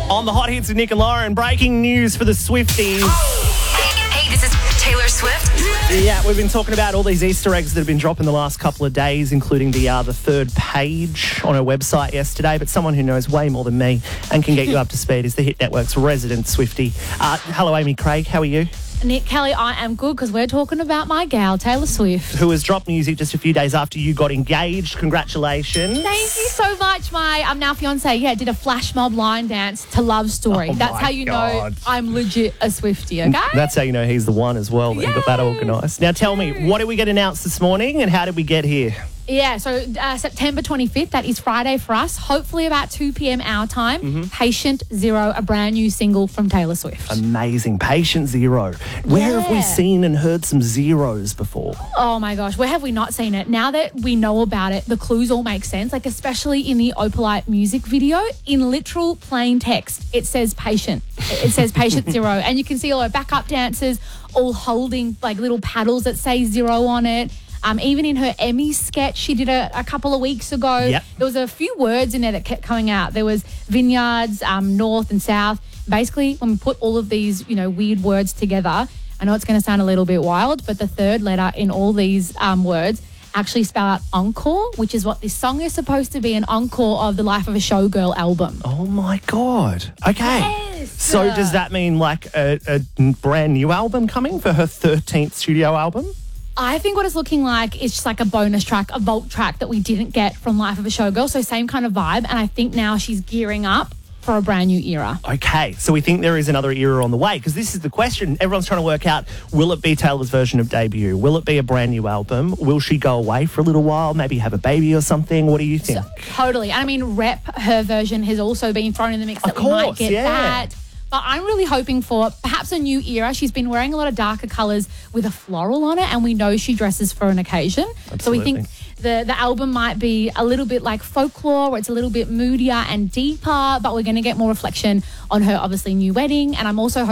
On the hot hits with Nick and Lauren, breaking news for the Swifties. Hey, this is Taylor Swift. Yeah, we've been talking about all these Easter eggs that have been dropping the last couple of days, including the third page on her website yesterday. But someone who knows way more than me and can get you up to speed is the Hit Network's resident Swiftie. Hello, Amy Craig. How are you? Nick Kelly, I am good because we're talking about my gal, Taylor Swift. Who has dropped music just a few days after you got engaged. Congratulations. Thank you so much. My now fiance, did a flash mob line dance to Love Story. Oh That's my how you God. know I'm legit a Swiftie, okay? That's how you know he's the one as well. That you got that organised. Now tell me, what did we get announced this morning and how did we get here? Yeah, so September 25th, that is Friday for us, hopefully about 2 p.m. our time, Patient Zero, a brand new single from Taylor Swift. Amazing. Patient Zero. Where have we seen and heard some zeros before? Oh my gosh, where have we not seen it? Now that we know about it, the clues all make sense, like especially in the Opalite music video, in literal plain text, it says patient. It says Patient Zero, and you can see all our backup dancers all holding like little paddles that say zero on it. Even in her Emmy sketch she did a couple of weeks ago, there was a few words in there that kept coming out. There was vineyards, north and south. Basically, when we put all of these, weird words together, I know it's going to sound a little bit wild, but the third letter in all these words actually spell out encore, which is what this song is supposed to be, an encore of the Life of a Showgirl album. Oh, my God. Okay. Yes. So does that mean like a brand new album coming for her 13th studio album? I think what it's looking like is just like a bonus track, a vault track that we didn't get from Life of a Showgirl. So same kind of vibe. And I think now she's gearing up for a brand new era. Okay, so we think there is another era on the way because this is the question. Everyone's trying to work out, will it be Taylor's version of Debut? Will it be a brand new album? Will she go away for a little while, maybe have a baby or something? What do you think? Totally. And I mean, Rep, her version has also been thrown in the mix we might get that. But I'm really hoping for perhaps a new era. She's been wearing a lot of darker colours with a floral on it, and we know she dresses for an occasion. Absolutely. So we think the album might be a little bit like Folklore, where it's a little bit moodier and deeper, but we're going to get more reflection on her obviously new wedding. And I'm also